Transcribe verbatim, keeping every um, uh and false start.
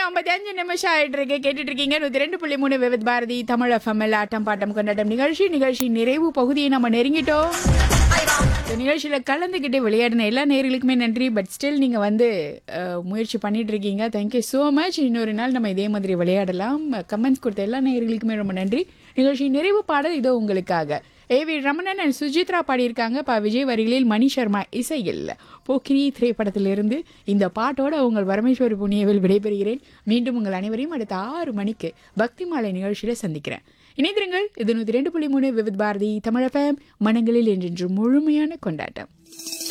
ஐம்பத்தி அஞ்சு நிமிஷம் ஆயிட்டு இருக்கு. கேட்டுட்டு இருக்கீங்க நூத்தி ரெண்டு புள்ளி மூணு விவித் பாரதி தமிழ் எஃப்எம்எல் ஆட்டம் பாட்டம் கொண்டாட்டம் நிகழ்ச்சி. நிகழ்ச்சி நிறைவு பகுதியை நம்ம நெருங்கிட்டோம். இந்த நிகழ்ச்சியில் கலந்துக்கிட்டு விளையாடின எல்லா நேயர்களுக்குமே நன்றி. பட் ஸ்டில் நீங்கள் வந்து அஹ், முயற்சி பண்ணிட்டு இருக்கீங்க. Thank you so much. இன்னொரு நாள் நம்ம இதே மாதிரி விளையாடலாம். கமெண்ட்ஸ் கொடுத்த எல்லா நேயர்களுக்குமே ரொம்ப நன்றி. நிகழ்ச்சி நிறைவு பாடல் இதோ உங்களுக்காக. A V Ramanan and Suchitra பாடியிருக்காங்க. பா விஜய் வரிகளில் மணி சர்மா இசையில் போக்கிரி திரைப்படத்திலிருந்து இந்த பாட்டோட உங்கள் பரமேஸ்வரி புண்ணியவில் விடைபெறுகிறேன். மீண்டும் உங்கள் அனைவரையும் அடுத்த ஆறு மணிக்கு பக்தி மாலை நிகழ்ச்சியில் சந்திக்கிறேன். இணைந்திருங்கள். இது நூற்றி ரெண்டு புள்ளி மூணு விவித் பாரதி தமிழ் எஃப்எம். மனங்களில் என்றென்று முழுமையான கொண்டாட்டம்.